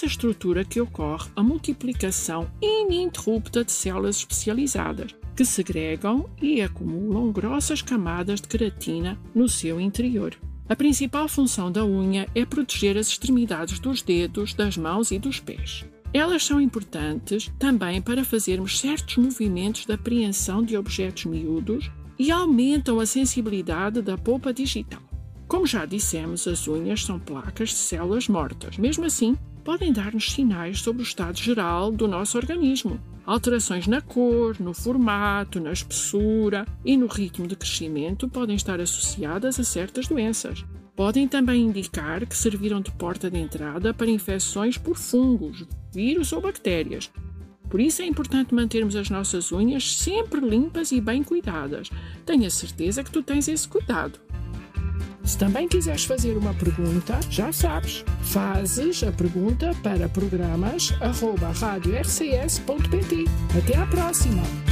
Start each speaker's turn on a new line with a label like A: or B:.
A: estrutura que ocorre a multiplicação ininterrupta de células especializadas, que segregam e acumulam grossas camadas de queratina no seu interior. A principal função da unha é proteger as extremidades dos dedos, das mãos e dos pés. Elas são importantes também para fazermos certos movimentos de apreensão de objetos miúdos e aumentam a sensibilidade da polpa digital. Como já dissemos, as unhas são placas de células mortas. Mesmo assim, podem dar-nos sinais sobre o estado geral do nosso organismo. Alterações na cor, no formato, na espessura e no ritmo de crescimento podem estar associadas a certas doenças. Podem também indicar que serviram de porta de entrada para infecções por fungos, vírus ou bactérias. Por isso é importante mantermos as nossas unhas sempre limpas e bem cuidadas. Tenha certeza que tu tens esse cuidado. Se também quiseres fazer uma pergunta, já sabes, fazes a pergunta para programas@radiorcs.pt. Até à próxima!